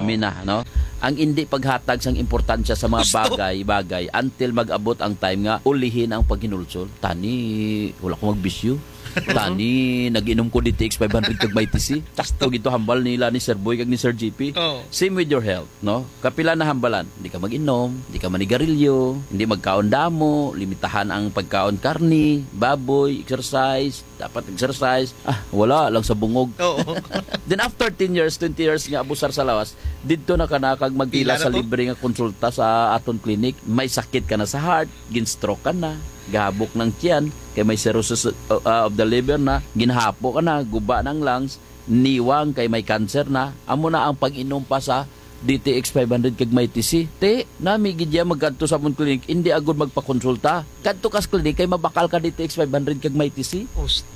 marami na, no? Ang hindi paghatag sang importansya sa mga bagay until mag-abot ang time nga ulihin ang paghinulsol. Tani, wala ko magbisyo. Tani, nag-inom ko DTX 500 kag may TC. Tasto gito hambal nila ni Sir Boy kag ni Sir GP. Same with your health, no? Kapila na hambalan, hindi ka mag-inom, hindi ka manigarilyo, hindi magkaon damo, limitahan ang pagkaon karni, baboy, exercise, dapat exercise. Wala lang sa bungog. Then after 10 years, 20 years nga abusar sa lawas, didto na kanakag magpila sa libre nga konsulta sa aton clinic. May sakit ka na sa heart, gin-stroke ka na, gahabok ng tiyan, kay may cirrhosis of the liver na, ginhapo ka na, guba ng lungs, niwang kay may cancer na, amo na ang pag-inom pa sa DTX 500 kag may TC. Te, nami gidya magkanto sa mon clinic, hindi agad magpakonsulta. Kadto kas clinic kay mabakal ka DTX 500 kag may TC.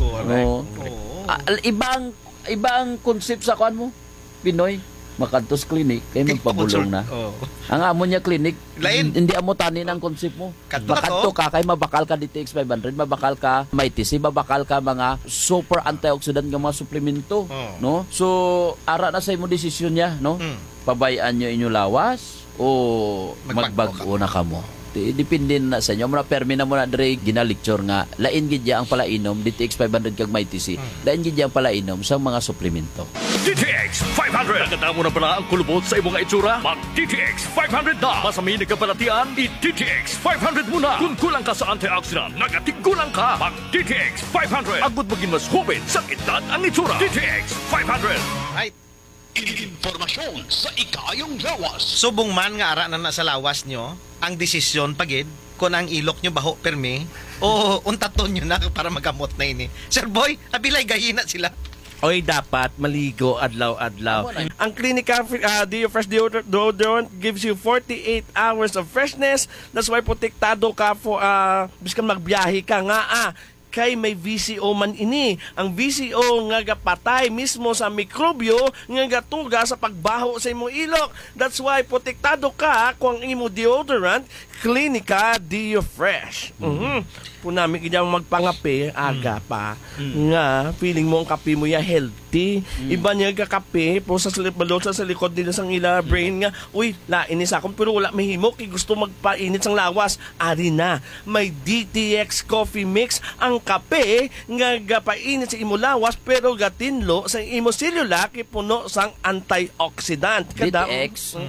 Ibang concept sa kuan mo, Pinoy. Makantos clinic kay magpabulong na. Ang amo niya clinic, hindi amo tanin ang concept mo. Makanto ka kay mabakal ka DTX 500, mabakal ka may TC, mabakal ka mga super antioxidant nga mga suplemento, no? So ara na sa imo desisyon niya, no? Pabayaan niyo inyo lawas o magbago na kamo. Depende na sa inyo. Muna permi na muna dire gina-lecture nga lain gidya ang palainom DTX 500 kag may TC. Lain gidya ang palainom sa mga suplemento. DTX 500. Naganda mo na pala ang kulubot sa imong itsura? Mag DTX 500 na. Masamini ka palatian, i-DTX 500 muna. Kung kulang ka sa antioxidant, nagatigulang ka. Mag DTX 500. Agud maging mas hubin sa edad ang itsura. DTX 500. Right. Informasyon sa ikayong lawas. Subong man nga ara na sa lawas nyo, ang desisyon pagid kung ang ilok nyo baho permi o untaton nyo na para magamot na ini. Sir Boy, nabilay gahina sila. Oy, dapat maligo adlaw-adlaw. Ang Clinica Dio Fresh Deodorant gives you 48 hours of freshness. That's why protektado ka for biskan magbiyahe ka nga kay may VCO man ini. Ang VCO nga gapatay mismo sa mikrobyo nga gatuga sa pagbaho sa imong ilok. That's why protektado ka kung ang imong deodorant Clinica Dio Fresh. Punami kanya magpangape aga pa nga feeling mo ang kape mo ya healthy. Iba niya kakape po sa balot sa likod nila sang ila brain nga uy lain sa akong pero wala mahimo kay gusto magpainit sang lawas. Ari na may DTX coffee mix ang kape nga gapainit sa imo lawas pero gatinlo sa imo selula kay puno sang antioxidant. DTX